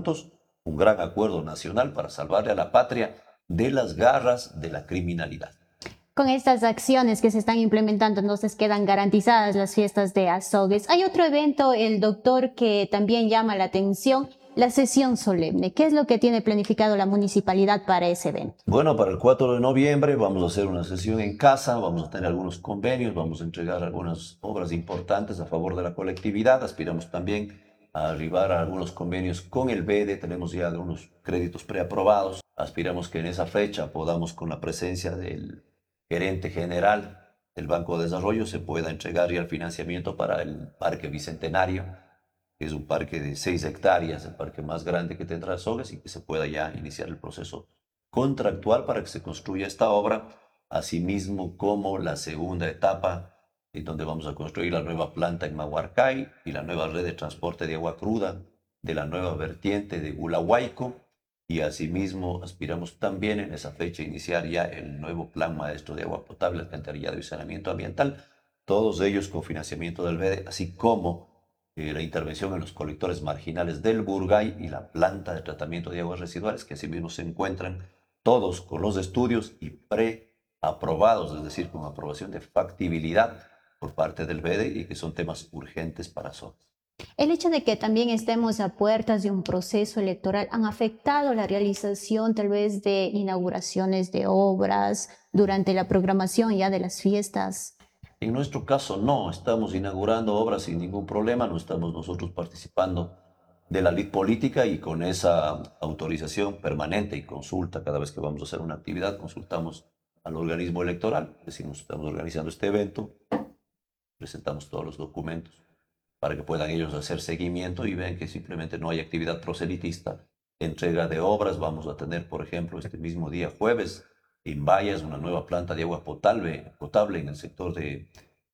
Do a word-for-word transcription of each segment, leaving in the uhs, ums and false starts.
juntos un gran acuerdo nacional para salvarle a la patria de las garras de la criminalidad. Con estas acciones que se están implementando, entonces quedan garantizadas las fiestas de Azogues. Hay otro evento, el doctor, que también llama la atención, la sesión solemne. ¿Qué es lo que tiene planificado la municipalidad para ese evento? Bueno, para el cuatro de noviembre vamos a hacer una sesión en casa, vamos a tener algunos convenios, vamos a entregar algunas obras importantes a favor de la colectividad. Aspiramos también a arribar a algunos convenios con el B E D, tenemos ya algunos créditos preaprobados. Aspiramos que en esa fecha podamos, con la presencia del gerente general del Banco de Desarrollo, se pueda entregar ya el financiamiento para el Parque Bicentenario, que es un parque de seis hectáreas, el parque más grande que tendrá Azogues, y que se pueda ya iniciar el proceso contractual para que se construya esta obra, asimismo como la segunda etapa, en donde vamos a construir la nueva planta en Mahuarcay y la nueva red de transporte de agua cruda de la nueva vertiente de Hulahuayco, y asimismo aspiramos también en esa fecha a iniciar ya el nuevo plan maestro de agua potable, alcantarillado y saneamiento ambiental, todos ellos con financiamiento del B E D, así como eh, la intervención en los colectores marginales del Burgay y la planta de tratamiento de aguas residuales, que asimismo se encuentran todos con los estudios y preaprobados, es decir, con aprobación de factibilidad por parte del B E D, y que son temas urgentes para Azogues. El hecho de que también estemos a puertas de un proceso electoral han afectado la realización tal vez de inauguraciones de obras durante la programación ya de las fiestas. En nuestro caso no, estamos inaugurando obras sin ningún problema, no estamos nosotros participando de la lid política, y con esa autorización permanente y consulta cada vez que vamos a hacer una actividad, consultamos al organismo electoral, decimos estamos organizando este evento, presentamos todos los documentos para que puedan ellos hacer seguimiento y vean que simplemente no hay actividad proselitista, entrega de obras. Vamos a tener, por ejemplo, este mismo día jueves en Vallas una nueva planta de agua potable, potable en el sector de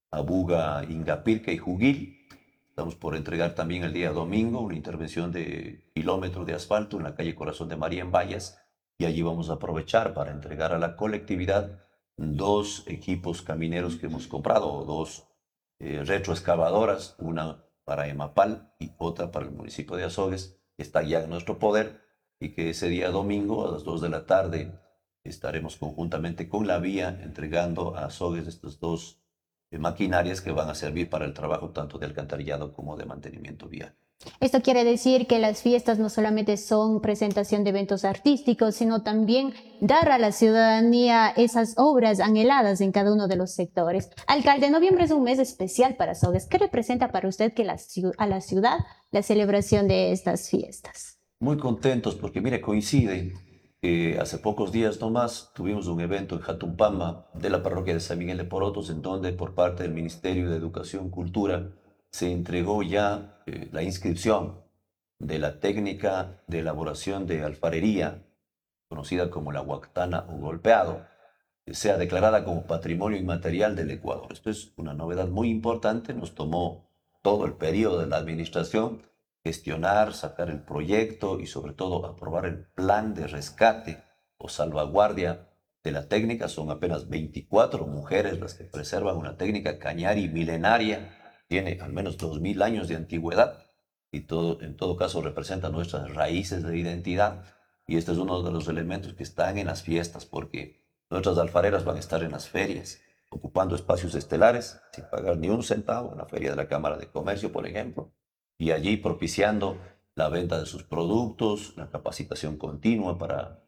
Abuga, Ingapirca y Jugil. Estamos por entregar también el día domingo una intervención de kilómetros de asfalto en la calle Corazón de María en Vallas, y allí vamos a aprovechar para entregar a la colectividad dos equipos camineros que hemos comprado, dos eh, retroexcavadoras, una para Emapal y otra para el municipio de Azogues, que está ya en nuestro poder, y que ese día domingo a las dos de la tarde estaremos conjuntamente con la vía entregando a Azogues estas dos eh, maquinarias que van a servir para el trabajo tanto de alcantarillado como de mantenimiento vial. Esto quiere decir que las fiestas no solamente son presentación de eventos artísticos, sino también dar a la ciudadanía esas obras anheladas en cada uno de los sectores. Alcalde, noviembre es un mes especial para Azogues. ¿Qué representa para usted que la, a la ciudad la celebración de estas fiestas? Muy contentos porque, mire, coincide que hace pocos días nomás tuvimos un evento en Jatumpama de la parroquia de San Miguel de Porotos, en donde por parte del Ministerio de Educación y Cultura se entregó ya eh, la inscripción de la técnica de elaboración de alfarería, conocida como la huactana o golpeado, que sea declarada como Patrimonio Inmaterial del Ecuador. Esto es una novedad muy importante, nos tomó todo el periodo de la administración gestionar, sacar el proyecto y sobre todo aprobar el plan de rescate o salvaguardia de la técnica. Son apenas veinticuatro mujeres las que preservan una técnica cañari milenaria, tiene al menos dos mil años de antigüedad, y todo, en todo caso representa nuestras raíces de identidad, y este es uno de los elementos que están en las fiestas, porque nuestras alfareras van a estar en las ferias, ocupando espacios estelares sin pagar ni un centavo, en la feria de la Cámara de Comercio, por ejemplo, y allí propiciando la venta de sus productos, la capacitación continua para,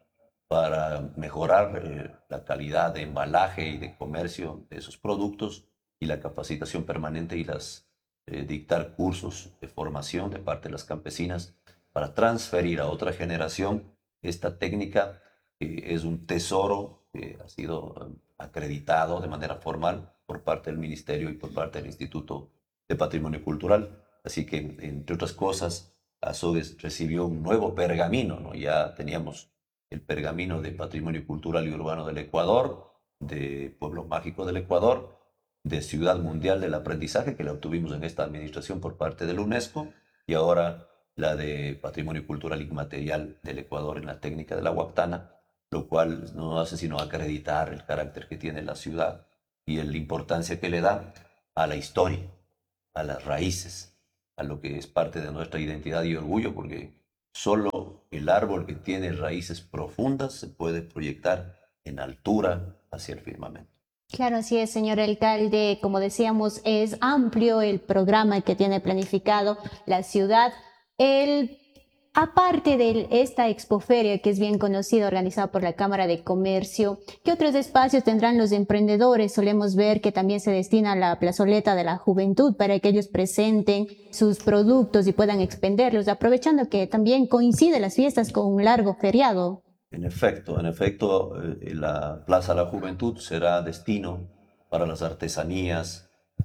para mejorar eh, la calidad de embalaje y de comercio de esos productos, y la capacitación permanente y las eh, dictar cursos de formación de parte de las campesinas para transferir a otra generación esta técnica, que es un tesoro que ha sido eh, acreditado de manera formal por parte del Ministerio y por parte del Instituto de Patrimonio Cultural. Así que, entre otras cosas, Azogues recibió un nuevo pergamino, ¿no? Ya teníamos el pergamino de Patrimonio Cultural y Urbano del Ecuador, de Pueblo Mágico del Ecuador, de Ciudad Mundial del Aprendizaje, que la obtuvimos en esta administración por parte de la UNESCO, y ahora la de Patrimonio Cultural Inmaterial del Ecuador en la técnica de la huactana, lo cual no hace sino acreditar el carácter que tiene la ciudad y la importancia que le da a la historia, a las raíces, a lo que es parte de nuestra identidad y orgullo, porque Solo el árbol que tiene raíces profundas se puede proyectar en altura hacia el firmamento. Claro, así es, señor alcalde. Como decíamos, es amplio el programa que tiene planificado la ciudad. El, aparte de esta expoferia, que es bien conocida, organizada por la Cámara de Comercio, ¿qué otros espacios tendrán los emprendedores? Solemos ver que también se destina a la plazoleta de la juventud para que ellos presenten sus productos y puedan expenderlos, aprovechando que también coincide las fiestas con un largo feriado. En efecto, en efecto, eh, la Plaza de la Juventud será destino para las artesanías,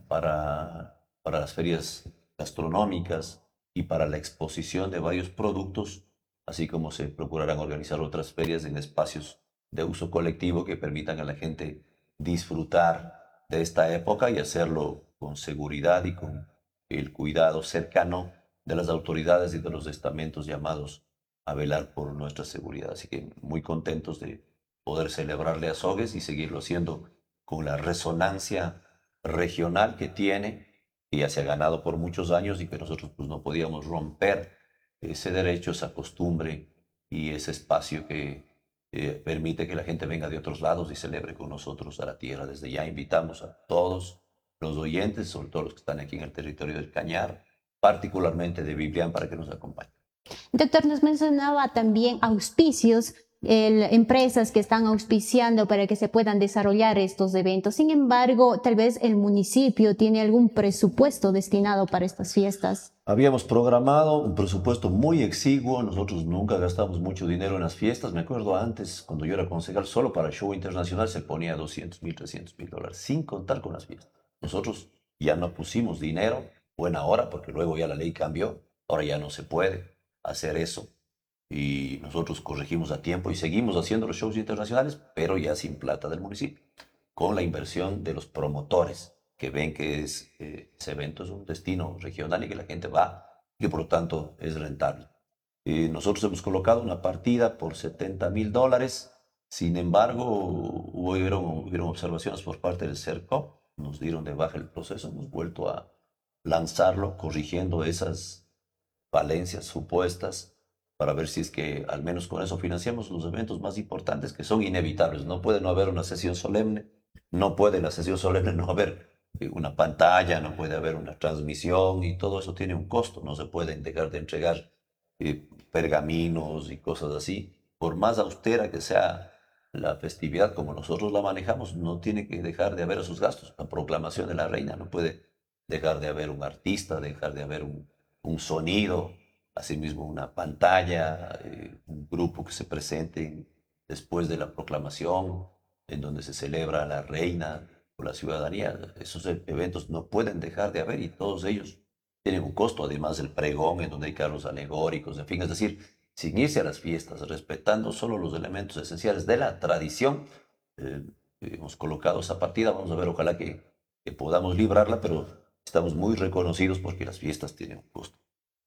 para, para las ferias gastronómicas y para la exposición de varios productos, así como se procurarán organizar otras ferias en espacios de uso colectivo que permitan a la gente disfrutar de esta época y hacerlo con seguridad y con el cuidado cercano de las autoridades y de los estamentos llamados a velar por nuestra seguridad. Así que muy contentos de poder celebrarle a Sogues y seguirlo haciendo con la resonancia regional que tiene, que ya se ha ganado por muchos años y que nosotros pues, no podíamos romper ese derecho, esa costumbre y ese espacio que eh, permite que la gente venga de otros lados y celebre con nosotros a la tierra. Desde ya invitamos a todos los oyentes, sobre todo los que están aquí en el territorio del Cañar, particularmente de Biblián, para que nos acompañen. Doctor, nos mencionaba también auspicios, el- empresas que están auspiciando para que se puedan desarrollar estos eventos. Sin embargo, tal vez el municipio tiene algún presupuesto destinado para estas fiestas. Habíamos programado un presupuesto muy exiguo, nosotros nunca gastamos mucho dinero en las fiestas. Me acuerdo antes, cuando yo era concejal, solo para el show internacional se ponía doscientos mil, trescientos mil dólares, sin contar con las fiestas. Nosotros ya no pusimos dinero, buena hora, porque luego ya la ley cambió, ahora ya no se puede hacer eso. Y nosotros corregimos a tiempo y seguimos haciendo los shows internacionales, pero ya sin plata del municipio, con la inversión de los promotores que ven que es, eh, ese evento es un destino regional y que la gente va y que por lo tanto es rentable. Eh, nosotros hemos colocado una partida por setenta mil dólares, sin embargo, hubieron, hubieron observaciones por parte del CERCOP, nos dieron de baja el proceso, hemos vuelto a lanzarlo corrigiendo esas falencias supuestas para ver si es que al menos con eso financiamos los eventos más importantes que son inevitables. No puede no haber una sesión solemne, no puede en la sesión solemne no haber eh, una pantalla, no puede haber una transmisión y todo eso tiene un costo. No se pueden dejar de entregar eh, pergaminos y cosas así. Por más austera que sea la festividad como nosotros la manejamos, no tiene que dejar de haber esos gastos. La proclamación de la reina no puede dejar de haber un artista, dejar de haber un, un sonido, asimismo una pantalla, eh, un grupo que se presente después de la proclamación, en donde se celebra a la reina o la ciudadanía. Esos e- eventos no pueden dejar de haber y todos ellos tienen un costo, además del pregón, en donde hay carros alegóricos, en fin, es decir, sin irse a las fiestas, respetando solo los elementos esenciales de la tradición. eh, hemos colocado esa partida, vamos a ver, ojalá que, que podamos librarla, pero estamos muy reconocidos porque las fiestas tienen un costo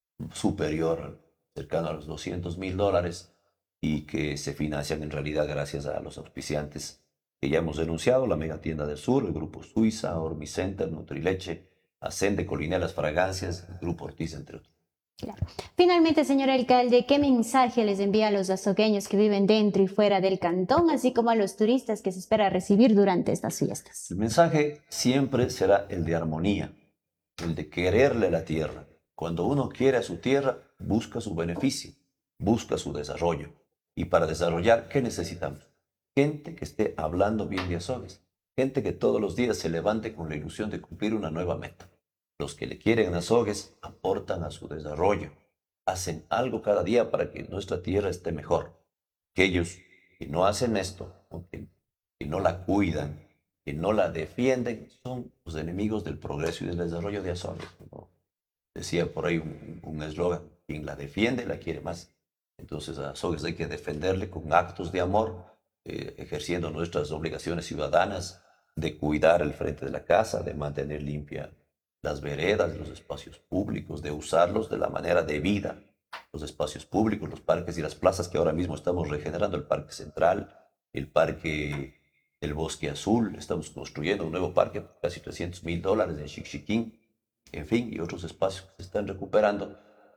superior, cercano a los doscientos mil dólares, y que se financian en realidad gracias a los auspiciantes que ya hemos denunciado, la Mega Tienda del Sur, el Grupo Suiza, Ormicenter, Nutrileche, Ascende, Colinelas Fragancias, el Grupo Ortiz, entre otros. Claro. Finalmente, señor alcalde, ¿qué mensaje les envía a los azogueños que viven dentro y fuera del cantón, así como a los turistas que se espera recibir durante estas fiestas? El mensaje siempre será el de armonía, el de quererle la tierra. Cuando uno quiere a su tierra, busca su beneficio, busca su desarrollo. Y para desarrollar, ¿qué necesitamos? Gente que esté hablando bien de Azogues, gente que todos los días se levante con la ilusión de cumplir una nueva meta. Los que le quieren a Azogues aportan a su desarrollo, hacen algo cada día para que nuestra tierra esté mejor. Aquellos que no hacen esto, o que, que no la cuidan, que no la defienden, son los enemigos del progreso y del desarrollo de Azogues. ¿No? Decía por ahí un eslogan, quien la defiende la quiere más. Entonces a Azogues hay que defenderle con actos de amor, eh, ejerciendo nuestras obligaciones ciudadanas de cuidar el frente de la casa, de mantener limpia las veredas, los espacios públicos, de usarlos de la manera debida, los espacios públicos, los parques y las plazas que ahora mismo estamos regenerando, el Parque Central, el Parque del Bosque Azul, estamos construyendo un nuevo parque, casi trescientos mil dólares en Xixiquín, en fin, y otros espacios que se están recuperando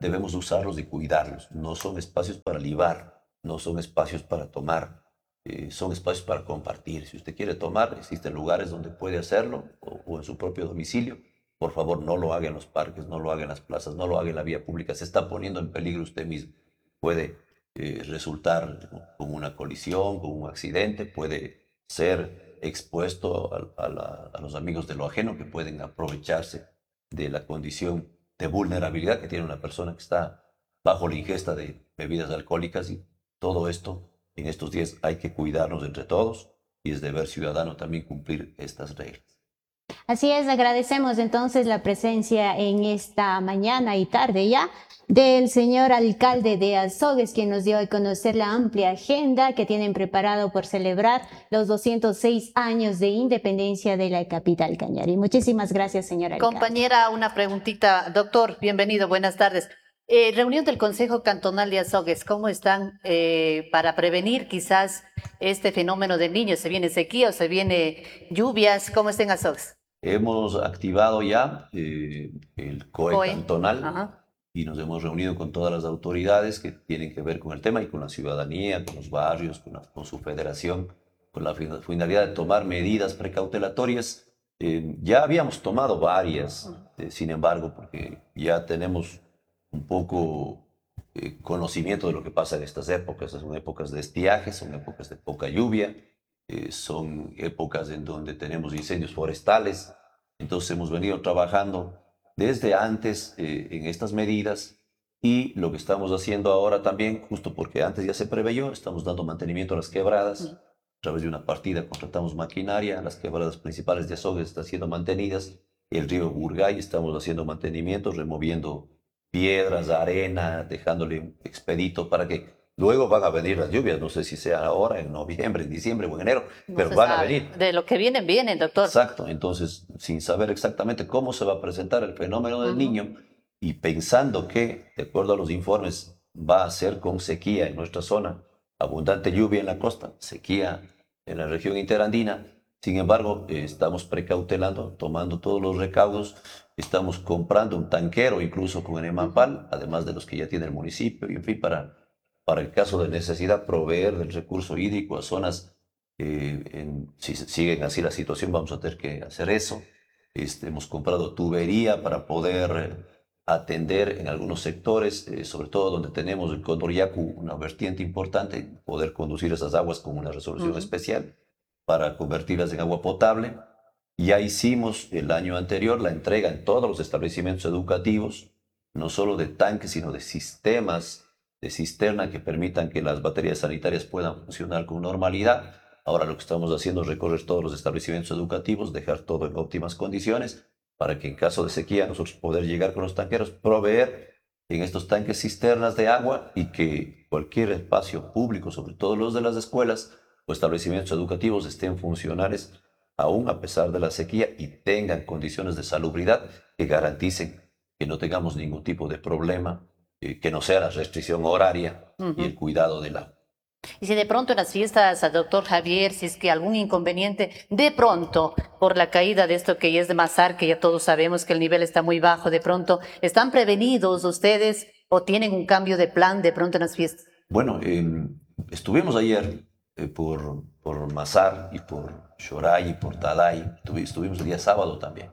debemos usarlos y cuidarlos. No son espacios para libar, no son espacios para tomar, eh, son espacios para compartir. Si usted quiere tomar, existen lugares donde puede hacerlo o, o en su propio domicilio. Por favor, no lo haga en los parques, no lo haga en las plazas, no lo haga en la vía pública. Se está poniendo en peligro usted mismo. Puede eh, resultar con una colisión, con un accidente, puede ser expuesto a, a, la, a los amigos de lo ajeno que pueden aprovecharse de la condición de vulnerabilidad que tiene una persona que está bajo la ingesta de bebidas alcohólicas, y todo esto en estos días hay que cuidarnos entre todos y es deber ciudadano también cumplir estas reglas. Así es, agradecemos entonces la presencia en esta mañana y tarde ya del señor alcalde de Azogues, quien nos dio a conocer la amplia agenda que tienen preparado por celebrar los doscientos seis años de independencia de la capital Cañari. Muchísimas gracias, señor alcalde. Compañera, una preguntita. Doctor, bienvenido, buenas tardes. Eh, reunión del Consejo Cantonal de Azogues, ¿cómo están eh, para prevenir quizás este fenómeno del Niño? ¿Se viene sequía o se viene lluvias? ¿Cómo está en Azogues? Hemos activado ya eh, el C O E, COE. cantonal. Ajá. Y nos hemos reunido con todas las autoridades que tienen que ver con el tema y con la ciudadanía, con los barrios, con, la, con su federación, con la finalidad de tomar medidas precautelatorias. Eh, ya habíamos tomado varias, eh, sin embargo, porque ya tenemos un poco eh, conocimiento de lo que pasa en estas épocas. Son épocas de estiaje, son épocas de poca lluvia, eh, son épocas en donde tenemos incendios forestales. Entonces hemos venido trabajando desde antes eh, en estas medidas, y lo que estamos haciendo ahora también, justo porque antes ya se preveyó, estamos dando mantenimiento a las quebradas. A través de una partida contratamos maquinaria, las quebradas principales de Azogues están siendo mantenidas, el río Burgay estamos haciendo mantenimiento, removiendo piedras, arena, dejándole un expedito para que luego van a venir las lluvias. No sé si sea ahora, en noviembre, en diciembre o en enero, No pero se van a sabe. venir. De lo que vienen, vienen, doctor. Exacto, entonces, sin saber exactamente cómo se va a presentar el fenómeno del Ujú. Niño y pensando que, de acuerdo a los informes, va a ser con sequía en nuestra zona, abundante lluvia en la costa, sequía en la región interandina. Sin embargo, eh, estamos precautelando, tomando todos los recaudos, estamos comprando un tanquero incluso con Enemapal, además de los que ya tiene el municipio, y en fin, para, para el caso de necesidad, proveer del recurso hídrico a zonas. Eh, en, si siguen así la situación, vamos a tener que hacer eso. Este, hemos comprado tubería para poder eh, atender en algunos sectores, eh, sobre todo donde tenemos el Condoryacu, una vertiente importante, poder conducir esas aguas con una resolución Ujú. especial para convertirlas en agua potable. Ya hicimos el año anterior la entrega en todos los establecimientos educativos, no solo de tanques, sino de sistemas de cisterna que permitan que las baterías sanitarias puedan funcionar con normalidad. Ahora lo que estamos haciendo es recorrer todos los establecimientos educativos, dejar todo en óptimas condiciones para que en caso de sequía nosotros poder llegar con los tanqueros, proveer en estos tanques cisternas de agua, y que cualquier espacio público, sobre todo los de las escuelas o establecimientos educativos, estén funcionales aún a pesar de la sequía y tengan condiciones de salubridad que garanticen que no tengamos ningún tipo de problema, eh, que no sea la restricción horaria Ujú. y el cuidado del agua. Y si de pronto en las fiestas, al doctor Javier, si es que algún inconveniente, de pronto, por la caída de esto que ya es de Mazar, que ya todos sabemos que el nivel está muy bajo, de pronto, ¿están prevenidos ustedes o tienen un cambio de plan de pronto en las fiestas? Bueno, eh, estuvimos ayer eh, por, por Mazar y por Xoray y por Taday. Estuvi- Estuvimos el día sábado también.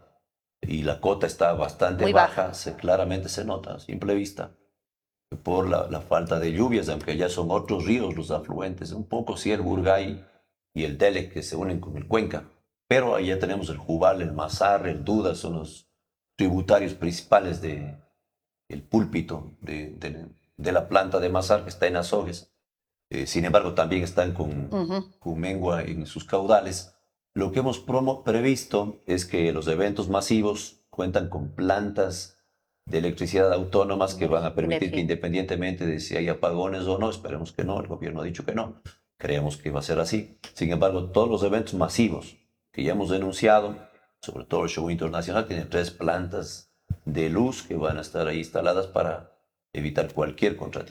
Y la cota está bastante Muy baja, baja. se, claramente se nota a simple vista, por la, la falta de lluvias, aunque ya son otros ríos los afluentes. Un poco sí el Burgay y el Delek que se unen con el Cuenca, pero ahí ya tenemos el Jubal, el Mazar, el Duda, son los tributarios principales de, el púlpito de, de, de la planta de Mazar, que está en Azogues. Eh, sin embargo, también están con, Ujú. con mengua en sus caudales. Lo que hemos promo previsto es que los eventos masivos cuentan con plantas de electricidad autónomas que van a permitir que, Energía. independientemente de si hay apagones o no, esperemos que no, el gobierno ha dicho que no, creemos que va a ser así. Sin embargo, todos los eventos masivos que ya hemos denunciado, sobre todo el show internacional, tiene tres plantas de luz que van a estar ahí instaladas para evitar cualquier contratiempo.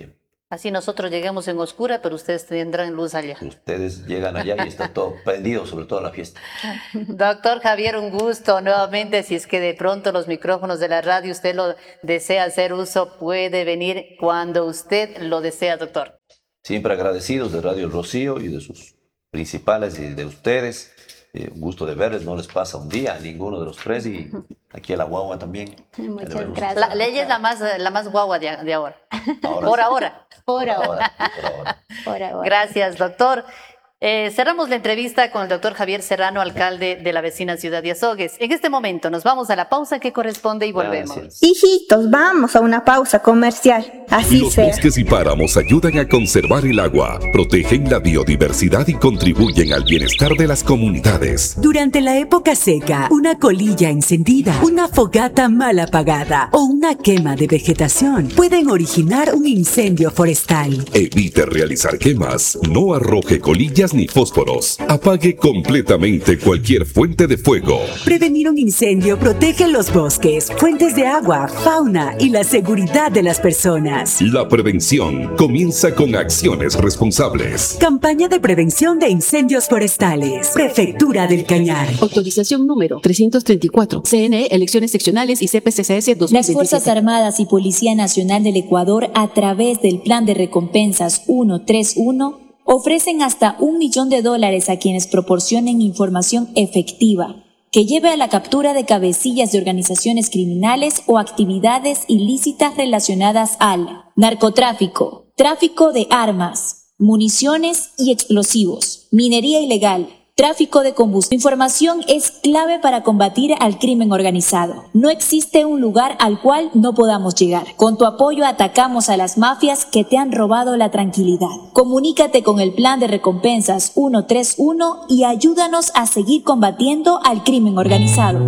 Así nosotros lleguemos en oscura, pero ustedes tendrán luz allá. Ustedes llegan allá y está todo prendido, sobre todo la fiesta. Doctor Javier, un gusto nuevamente. Si es que de pronto los micrófonos de la radio usted lo desea hacer uso, puede venir cuando usted lo desea, doctor. Siempre agradecidos de Radio El Rocío y de sus principales y de ustedes. Eh, un gusto de verles, no les pasa un día a ninguno de los tres y aquí a la guagua también. Muchas Debemos- gracias. La ley es la más, la más guagua de, de ahora. Ahora Por sí. ahora. Por ahora. Ahora, por ahora. Por ahora. Gracias, doctor. Eh, cerramos la entrevista con el doctor Javier Serrano, alcalde de la vecina ciudad de Azogues. En este momento nos vamos a la pausa que corresponde y volvemos. Gracias. Hijitos, vamos a una pausa comercial. Así Los sea. bosques y páramos ayudan a conservar el agua, protegen la biodiversidad y contribuyen al bienestar de las comunidades. Durante la época seca, una colilla encendida, una fogata mal apagada o una quema de vegetación pueden originar un incendio forestal. Evite realizar quemas, no arroje colillas ni fósforos, apague completamente cualquier fuente de fuego. Prevenir un incendio protege los bosques, fuentes de agua, fauna y la seguridad de las personas. La prevención comienza con acciones responsables. Campaña de prevención de incendios forestales. Prefectura del Cañar. Autorización número trescientos treinta y cuatro. C N E, elecciones seccionales y C P C C S dos mil veintisiete. Las Fuerzas Armadas y Policía Nacional del Ecuador, a través del Plan de Recompensas ciento treinta y uno, ofrecen hasta un millón de dólares a quienes proporcionen información efectiva que lleve a la captura de cabecillas de organizaciones criminales o actividades ilícitas relacionadas al narcotráfico, tráfico de armas, municiones y explosivos, minería ilegal, tráfico de combustible. La información es clave para combatir al crimen organizado. No existe un lugar al cual no podamos llegar. Con tu apoyo atacamos a las mafias que te han robado la tranquilidad. Comunícate con el Plan de Recompensas ciento treinta y uno y ayúdanos a seguir combatiendo al crimen organizado.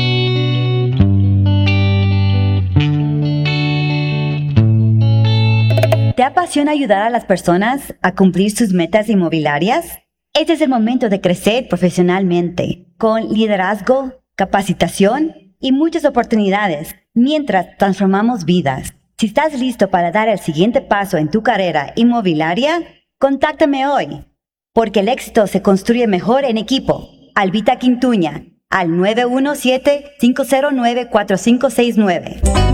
¿Te apasiona ayudar a las personas a cumplir sus metas inmobiliarias? Este es el momento de crecer profesionalmente, con liderazgo, capacitación y muchas oportunidades, mientras transformamos vidas. Si estás listo para dar el siguiente paso en tu carrera inmobiliaria, contáctame hoy, porque el éxito se construye mejor en equipo. Albita Quintuña, al nueve uno siete, cinco cero nueve, cuatro cinco seis nueve.